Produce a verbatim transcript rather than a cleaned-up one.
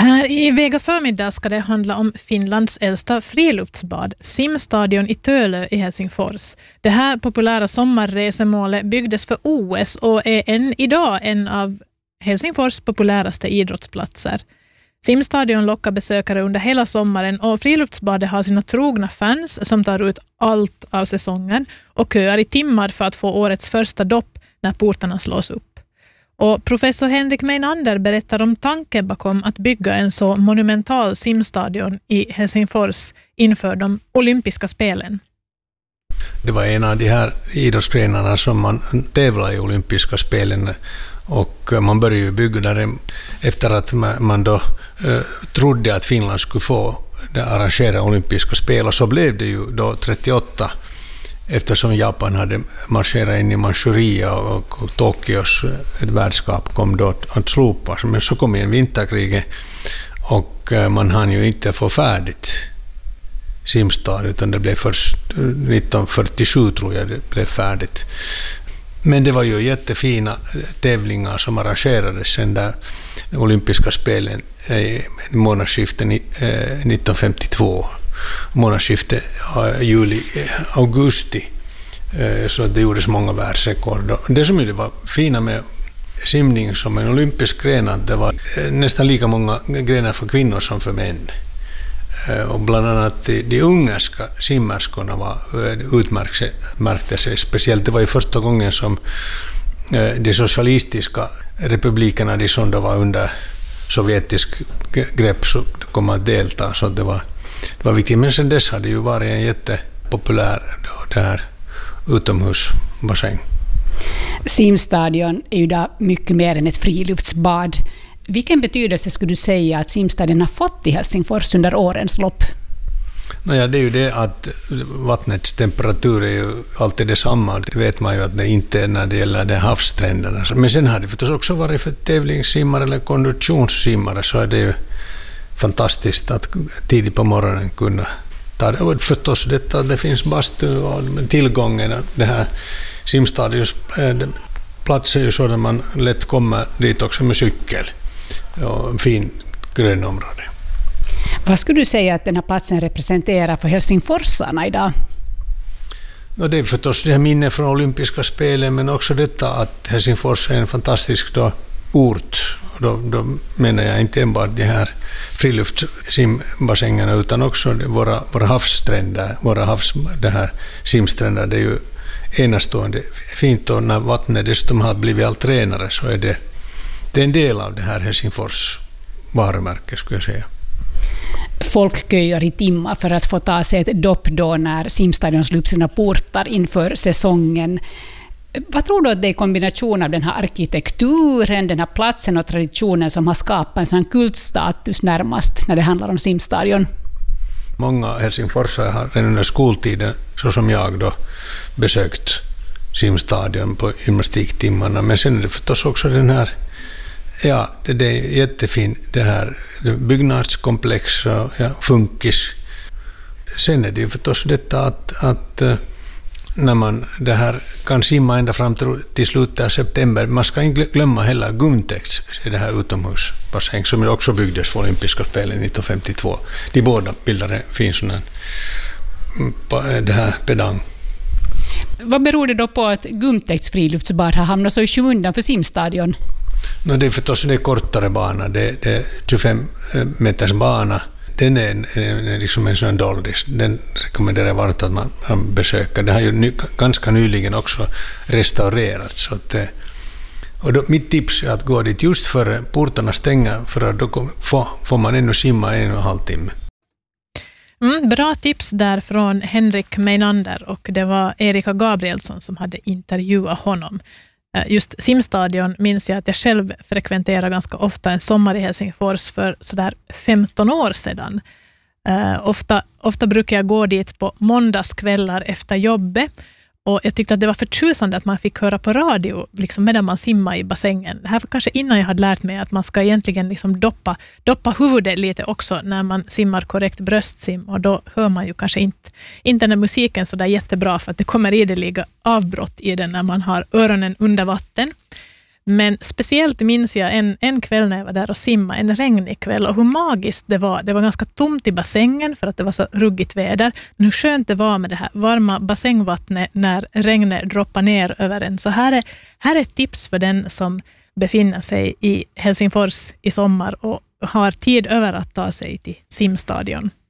Här i Vega förmiddag ska det handla om Finlands äldsta friluftsbad, Simstadion i Tölö i Helsingfors. Det här populära sommarresemålet byggdes för O S och är än idag en av Helsingfors populäraste idrottsplatser. Simstadion lockar besökare under hela sommaren och friluftsbadet har sina trogna fans som tar ut allt av säsongen och köar i timmar för att få årets första dopp när portarna slås upp. Och professor Henrik Meinander berättar om tanken bakom att bygga en så monumental simstadion i Helsingfors inför de olympiska spelen. Det var en av de här idrottsgrenarna som man tävlar i olympiska spelen, och man började ju bygga där efter att man då eh, trodde att Finland skulle få arrangera olympiska spel, och så blev det ju då trettioåtta, eftersom Japan hade marscherat in i Manchuria och, och Tokyos värdskap kom då att slopas. Men så kom en vinterkrig och man hann ju inte få färdigt Simstad, utan det blev först nittonhundrafyrtiosju tror jag det blev färdigt. Men det var ju jättefina tävlingar som arrangerades sen där olympiska spelen i månadsskiftet nittonhundrafemtiotvå. Månadsskiftet juli-augusti, så det gjordes många världsrekord. Det som var fina med simning som en olympisk gren, att det var nästan lika många grenar för kvinnor som för män. Och bland annat de, de ungerska simmerskorna var utmärkte sig speciellt. Det var ju första gången som de socialistiska republikerna, de som då var under sovjetisk grepp, så kom att delta, så det var Det var viktigt, men sen dess hade ju varit en jättepopulär då, det här utomhusbassäng. Simstadion är ju då mycket mer än ett friluftsbad. Vilken betydelse skulle du säga att Simstadion har fått i Helsingfors under årens lopp? Nåja, det är ju det att vattnets temperatur är ju alltid detsamma. Det vet man ju att det inte är när det gäller de havsstränderna. Men sen har det förstås också varit för tävlingssimmare eller konditionssimmare, så är det ju fantastiskt att tidigt på morgonen kunna ta det. Och förstås detta, det finns bastu och tillgången. Det här simstadions plats är ju så att man lätt kommer dit också med cykel. Och en fin grönområde. Vad skulle du säga att den här platsen representerar för helsingforsarna idag? Och det är förstås det här minne från olympiska spelen, men också detta att Helsingfors är en fantastisk då ort. Då, då menar jag inte enbart de här friluftssimbassängerna, utan också våra, våra havsstränder, våra havs, det här simstränder. Det är ju enastående fint, och när vattnet dessutom har blivit allt renare, så är det, det är en del av det här Helsingfors varumärke, skulle jag säga. Folk köar i timmar för att få ta sig ett dopp då när simstadion slår upp sina portar inför säsongen. Vad tror du att det är kombination av den här arkitekturen, den här platsen och traditionen som har skapat en sån kultstatus närmast när det handlar om simstadion? Många helsingforsare har redan under skoltiden, så som jag då, besökt simstadion på gymnastiktimmarna. Men sen är det förstås också den här, ja, det, det är jättefin, det här byggnadskomplex och ja, funkis. Sen är det ju förstås detta att, att när man det här kan simma ända fram till slutet av september. Man ska inte glömma heller Gumtex, det här utomhusbassäng som också byggdes för olympiska spelen nittonhundrafemtiotvå. De båda bildade en fin sån här, det här pedang. Vad beror det då på att Gumtex friluftsbad har hamnat så i skymundan för simstadion? No, det är förstås det kortare bana, det, det är tjugofem meters bana. Den är en, en, liksom en sån doldis. Den rekommenderar jag varmt att man, man besöker. Det har ju ny, ganska nyligen också restaurerats. Så att, och då, mitt tips är att gå dit just före portarna stänger, för att då får, får man ännu simma en och en halv timme. Mm, bra tips där från Henrik Meinander, och det var Erika Gabrielsson som hade intervjuat honom. Just simstadion minns jag att jag själv frekventerar ganska ofta en sommar i Helsingfors för sådär femton år sedan. Uh, ofta, ofta brukar jag gå dit på måndagskvällar efter jobbet, och jag tyckte att det var förtjusande att man fick höra på radio liksom medan man simmar i bassängen. Det här var kanske innan jag hade lärt mig att man ska egentligen liksom doppa, doppa huvudet lite också när man simmar korrekt bröstsim, och då hör man ju kanske inte, inte den musiken så där jättebra, för att det kommer ideliga avbrott i den när man har öronen under vatten. Men speciellt minns jag en, en kväll när jag var där och simma, en regnig kväll, och hur magiskt det var. Det var ganska tomt i bassängen för att det var så ruggigt väder. Men hur skönt det var med det här varma bassängvattnet när regnet droppar ner över en. Så här är, här är ett tips för den som befinner sig i Helsingfors i sommar och har tid över att ta sig till simstadion.